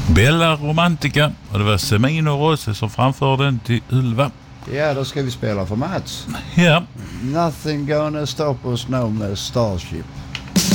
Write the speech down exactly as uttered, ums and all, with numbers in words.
Bella Romantica, och det var Semino Rossi som framförde den till Ylva. Ja, då ska vi spela för Mats. Ja. Nothing gonna stop us now med Starship.